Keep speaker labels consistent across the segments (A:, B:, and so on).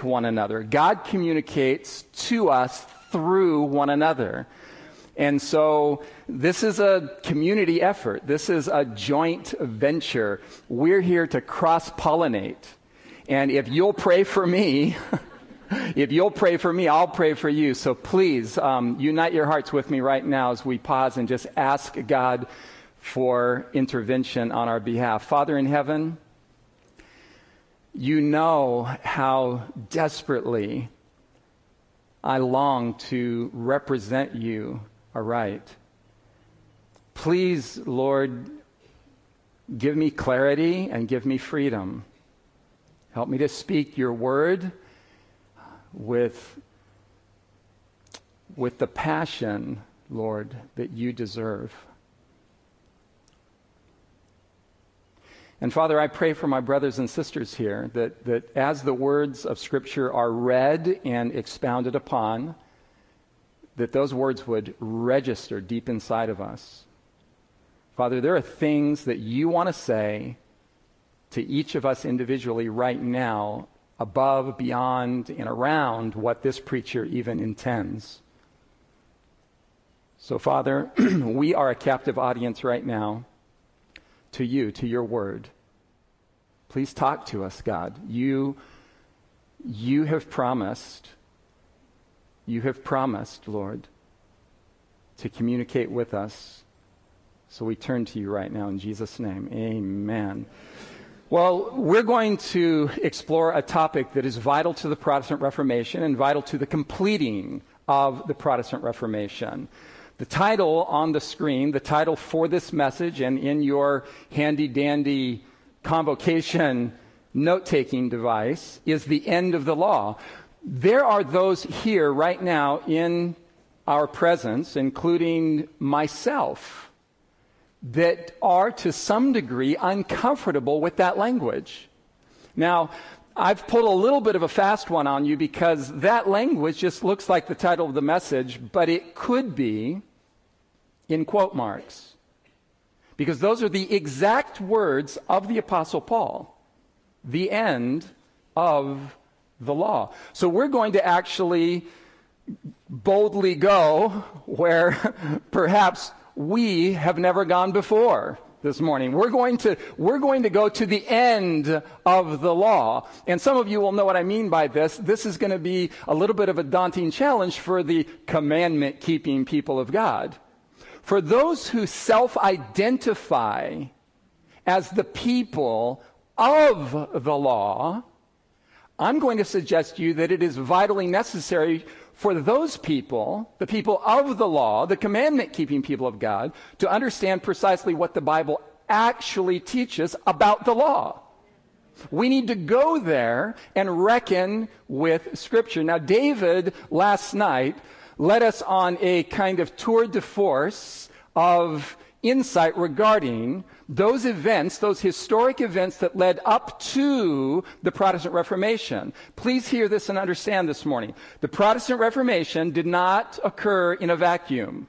A: one another. God communicates to us through one another. And so this is a community effort. This is a joint venture. We're here to cross-pollinate. And if you'll pray for me, I'll pray for you. So please, unite your hearts with me right now as we pause and just ask God for intervention on our behalf. Father in heaven, you know how desperately I long to represent you aright. Please, Lord, give me clarity and give me freedom. Help me to speak your word with the passion, Lord, that you deserve. And Father, I pray for my brothers and sisters here that as the words of Scripture are read and expounded upon, that those words would register deep inside of us. Father, there are things that you want to say to each of us individually right now, above, beyond, and around what this preacher even intends. So, Father, we are a captive audience right now to you, to your word. Please talk to us, God. You have promised, Lord, to communicate with us. So we turn to you right now in Jesus' name. Amen. Well, we're going to explore a topic that is vital to the Protestant Reformation and vital to the completing of the Protestant Reformation. The title on the screen, the title for this message, and in your handy-dandy convocation note-taking device, is The End of the Law. There are those here right now in our presence, including myself, that are to some degree uncomfortable with that language. Now, I've pulled a little bit of a fast one on you because that language just looks like the title of the message, but it could be in quote marks. Because those are the exact words of the Apostle Paul. The end of the law. So we're going to actually boldly go where perhaps we have never gone before this morning. We're going to go to the end of the law. And some of you will know what I mean by this. This is going to be a little bit of a daunting challenge for the commandment-keeping people of God. For those who self-identify as the people of the law, I'm going to suggest to you that it is vitally necessary for those people, the people of the law, the commandment-keeping people of God, to understand precisely what the Bible actually teaches about the law. We need to go there and reckon with Scripture. Now, David, last night, led us on a kind of tour de force of insight regarding those events, those historic events that led up to the Protestant Reformation. Please hear this and understand this morning. The Protestant Reformation did not occur in a vacuum.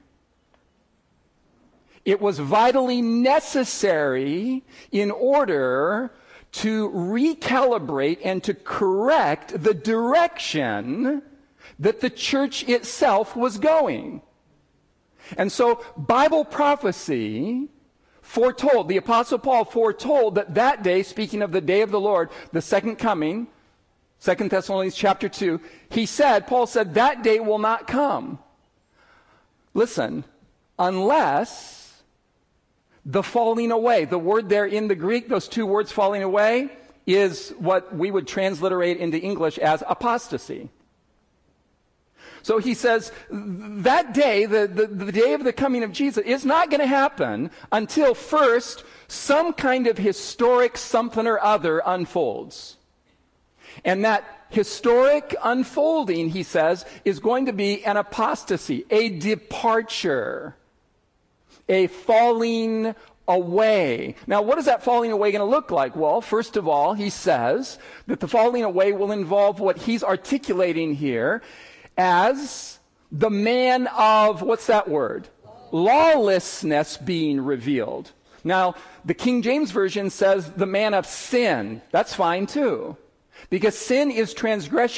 A: It was vitally necessary in order to recalibrate and to correct the direction that the church itself was going. And so Bible prophecy foretold, the Apostle Paul foretold that day, speaking of the day of the Lord, the second coming, 2 Thessalonians chapter 2, Paul said, that day will not come. Listen, unless the falling away, the word there in the Greek, those two words falling away, is what we would transliterate into English as apostasy. So he says that day, the day of the coming of Jesus, is not going to happen until first some kind of historic something or other unfolds. And that historic unfolding, he says, is going to be an apostasy, a departure, a falling away. Now, what is that falling away going to look like? Well, first of all, he says that the falling away will involve what he's articulating here as the man of, what's that word? Lawlessness being revealed. Now, the King James Version says the man of sin. That's fine too. Because sin is transgression